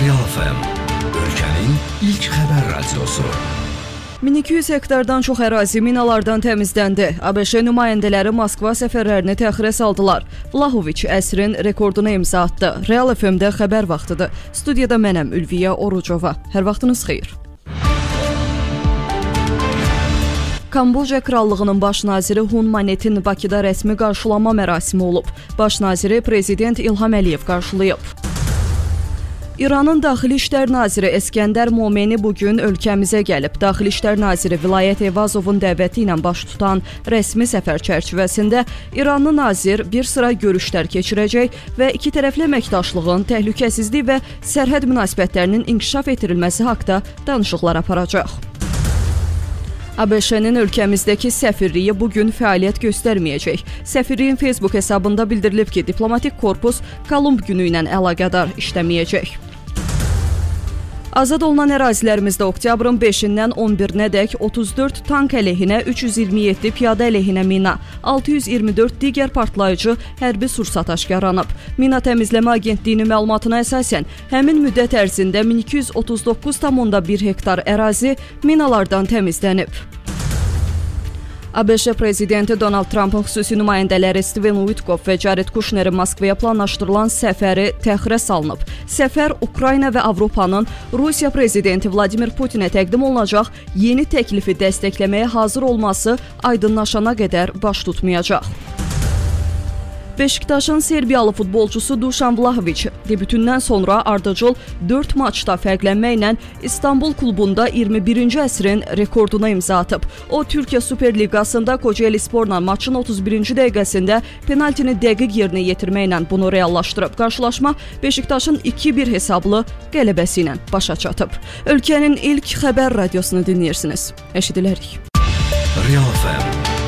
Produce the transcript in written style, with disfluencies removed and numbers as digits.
Real FM, ölkənin ilk xəbər radiosu. 1200 hektardan çox ərazi minalardan təmizləndi. ABŞ nümayəndələri Moskva səfərlərini təxirə saldılar. Vlahoviç əsrin rekorduna imza atdı. Real FM-də xəbər vaxtıdır. Studiyada mənəm Ülviyə Orucova. Hər vaxtınız xeyir. Kamboja Krallığının baş naziri Hun Manetin Bakıda rəsmi qarşılama mərasimi olub. Baş naziri Prezident İlham Əliyev qarşılayıb. İranın Daxili İşlər naziri Eskəndər Momeni bugün ölkəmizə gəlib. Daxili İşlər naziri Vilayət Evazovun dəvəti ilə baş tutan rəsmi səfər çərçivəsində İranlı nazir bir sıra görüşlər keçirəcək və iki tərəfli əməkdaşlığın, təhlükəsizlik və sərhəd münasibətlərinin inkişaf etdirilməsi haqqında danışıqlar aparacaq. ABŞ-nin ölkəmizdəki səfirliyi bugün fəaliyyət göstərməyəcək. Səfirliyin Facebook hesabında bildirilib ki, diplomatik korpus Kolumb günü ilə əlaqədar işləməyəcək. Azad olunan ərazilərimizdə oktyabrın 5-dən 11-nədək 34 tank əleyhinə, 327 piyada əleyhinə mina, 624 digər partlayıcı hərbi sursat aşkarlanıb. Mina Təmizləmə Agentliyinin məlumatına əsasən, həmin müddət ərzində 1239,1 hektar ərazi minalardan təmizlənib. ABŞ prezidenti Donald Trumpın xüsusi nümayəndələri Steven Witkoff və Jared Kushnerin Moskvaya planlaşdırılan səfəri təxirə salınıb. Səfər Ukrayna və Avropanın Rusiya prezidenti Vladimir Putinə təqdim olunacaq yeni təklifi dəstəkləməyə hazır olması aydınlaşana qədər baş tutmayacaq. Beşiktaşın Serbiyalı futbolçusu Dušan Vlahović debütündən sonra ardıcıl 4 maçda fərqlənməklə İstanbul klubunda 21-ci əsrin rekorduna imza atıb. O, Türkiyə Super Liqasında Kocaelisporla maçın 31-ci dəqiqəsində penaltini dəqiq yerinə yetirməklə bunu reallaşdırıb. Qarşılaşma Beşiktaşın 2-1 hesablı qələbəsi ilə başa çatıb. Ölkənin ilk xəbər radiosunu dinləyirsiniz. Eşidilərik. Real FM.